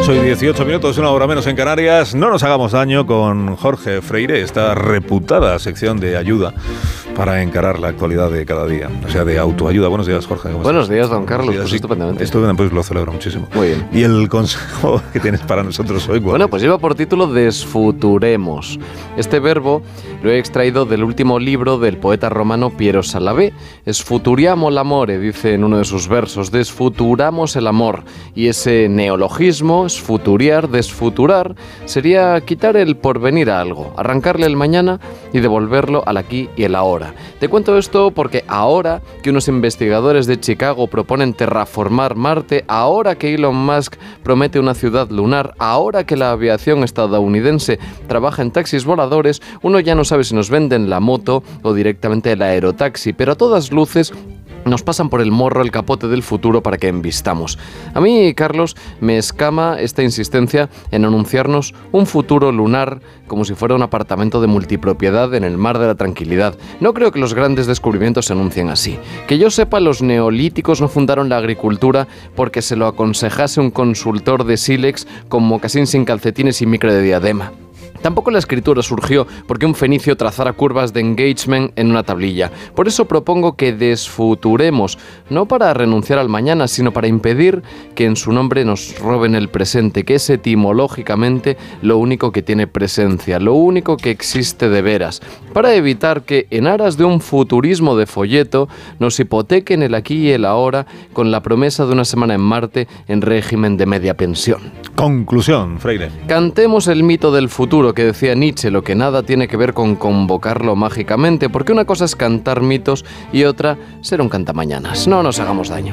8:18, una hora menos en Canarias. No nos hagamos daño con Jorge Freire, esta reputada sección de ayuda para encarar la actualidad de cada día, o sea, de autoayuda. Buenos días, Jorge. Buenos días, don Carlos. Pues estupendamente. Estupendamente, pues lo celebro muchísimo. Muy bien. ¿Y el consejo que tienes para nosotros hoy? Bueno, pues lleva por título Desfuturemos. Este verbo lo he extraído del último libro del poeta romano Piero Salavé. Sfuturiamo l'amore, dice en uno de sus versos. Desfuturamos el amor. Y ese neologismo, sfuturiar, desfuturar, sería quitar el porvenir a algo, arrancarle el mañana y devolverlo al aquí y el ahora. Te cuento esto porque ahora que unos investigadores de Chicago proponen terraformar Marte, ahora que Elon Musk promete una ciudad lunar, ahora que la aviación estadounidense trabaja en taxis voladores, uno ya no sabe si nos venden la moto o directamente el aerotaxi, pero a todas luces nos pasan por el morro el capote del futuro para que embistamos. A mí, Carlos, me escama esta insistencia en anunciarnos un futuro lunar como si fuera un apartamento de multipropiedad en el mar de la tranquilidad. No creo que los grandes descubrimientos se anuncien así. Que yo sepa, los neolíticos no fundaron la agricultura porque se lo aconsejase un consultor de sílex con mocasín sin calcetines y micro de diadema. Tampoco la escritura surgió porque un fenicio trazara curvas de engagement en una tablilla. Por eso propongo que desfuturemos, no para renunciar al mañana, sino para impedir que en su nombre nos roben el presente, que es etimológicamente lo único que tiene presencia, lo único que existe de veras, para evitar que, en aras de un futurismo de folleto, nos hipotequen el aquí y el ahora con la promesa de una semana en Marte en régimen de media pensión. Conclusión, Freire. Cantemos el mito del futuro que decía Nietzsche, lo que nada tiene que ver con convocarlo mágicamente, porque una cosa es cantar mitos y otra ser un cantamañanas. No nos hagamos daño.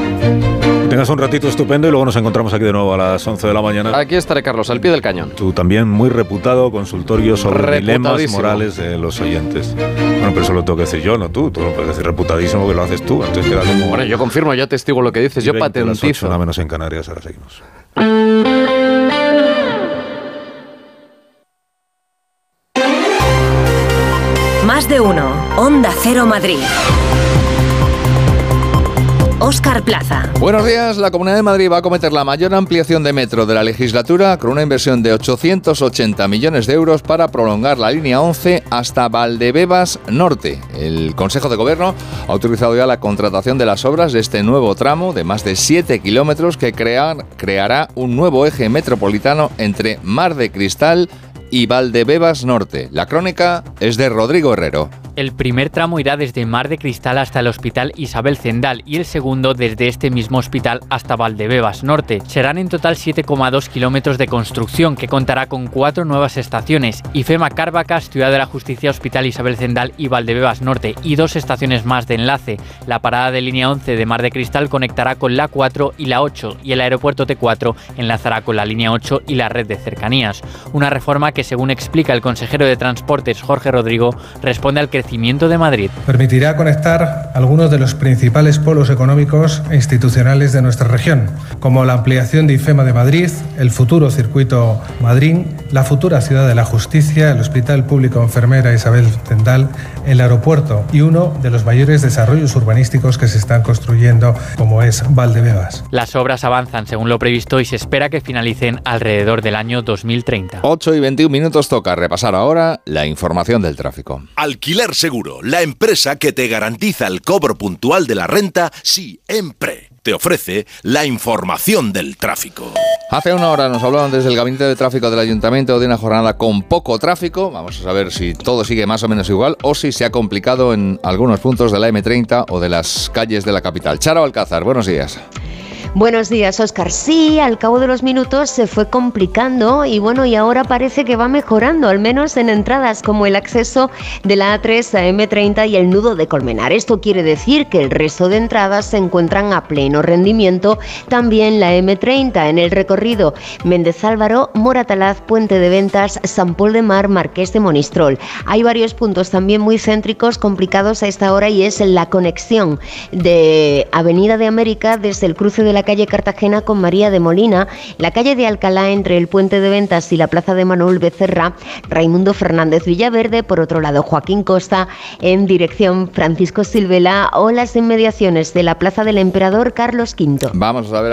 Tengas un ratito estupendo y luego nos encontramos aquí de nuevo a las 11 de la mañana. Aquí estaré, Carlos, al pie del cañón. Tú también muy reputado consultorio sobre dilemas morales de los oyentes. Bueno, pero eso lo tengo que decir yo, no tú. Tú lo puedes decir reputadísimo que lo haces tú. Entonces queda como... Bueno, yo confirmo, yo testigo lo que dices, yo patentizo. Las 8, nada menos en Canarias, ahora seguimos. Más de uno. Onda Cero Madrid. Óscar Plaza. Buenos días. La Comunidad de Madrid va a acometer la mayor ampliación de metro de la legislatura con una inversión de 880 millones de euros para prolongar la línea 11 hasta Valdebebas Norte. El Consejo de Gobierno ha autorizado ya la contratación de las obras de este nuevo tramo de más de 7 kilómetros que creará un nuevo eje metropolitano entre Mar de Cristal y Valdebebas Norte. La crónica es de Rodrigo Herrero. El primer tramo irá desde Mar de Cristal hasta el Hospital Isabel Zendal y el segundo desde este mismo hospital hasta Valdebebas Norte. Serán en total 7,2 kilómetros de construcción que contará con 4 nuevas estaciones: IFEMA Carbacas, Ciudad de la Justicia, Hospital Isabel Zendal y Valdebebas Norte, y 2 estaciones más de enlace. La parada de línea 11 de Mar de Cristal conectará con la 4 y la 8 y el aeropuerto T4 enlazará con la línea 8 y la red de cercanías. Una reforma que, según explica el consejero de Transportes Jorge Rodrigo, responde al crecimiento de Madrid. Permitirá conectar algunos de los principales polos económicos e institucionales de nuestra región, como la ampliación de IFEMA de Madrid, el futuro circuito Madrid, la futura Ciudad de la Justicia, el Hospital Público Enfermera Isabel Zendal, el aeropuerto y uno de los mayores desarrollos urbanísticos que se están construyendo, como es Valdebebas. Las obras avanzan según lo previsto y se espera que finalicen alrededor del año 2030. 8:21 toca repasar ahora la información del tráfico. Alquiler Seguro, la empresa que te garantiza el cobro puntual de la renta siempre. Te ofrece la información del tráfico. Hace una hora nos hablaban desde el Gabinete de Tráfico del Ayuntamiento de una jornada con poco tráfico. Vamos a saber si todo sigue más o menos igual o si se ha complicado en algunos puntos de la M30 o de las calles de la capital. Charo Alcázar, buenos días. Buenos días, Óscar. Sí, al cabo de los minutos se fue complicando y ahora parece que va mejorando, al menos en entradas como el acceso de la A3 a M30 y el nudo de Colmenar. Esto quiere decir que el resto de entradas se encuentran a pleno rendimiento. También la M30 en el recorrido Méndez Álvaro, Moratalaz, Puente de Ventas, San Pol de Mar, Marqués de Monistrol. Hay varios puntos también muy céntricos complicados a esta hora y es la conexión de Avenida de América desde el cruce de la calle Cartagena con María de Molina, la calle de Alcalá entre el Puente de Ventas y la plaza de Manuel Becerra, Raimundo Fernández Villaverde, por otro lado Joaquín Costa en dirección Francisco Silvela o las inmediaciones de la plaza del Emperador Carlos V. Vamos a ver